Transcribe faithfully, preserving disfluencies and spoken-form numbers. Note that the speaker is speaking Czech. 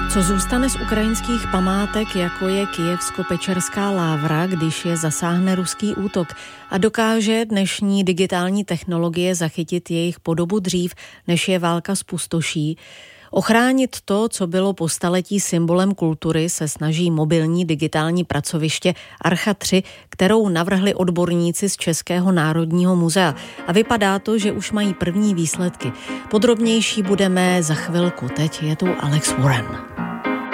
Co zůstane z ukrajinských památek, jako je Kyjevsko-Pečerská lávra, když je zasáhne ruský útok? A dokáže dnešní digitální technologie zachytit jejich podobu dřív, než je válka spustoší? Ochránit to, co bylo po staletí symbolem kultury, se snaží mobilní digitální pracoviště Archa tři, kterou navrhli odborníci z Českého národního muzea. A vypadá to, že už mají první výsledky. Podrobnější budeme za chvilku. Teď je tu Alex Warren.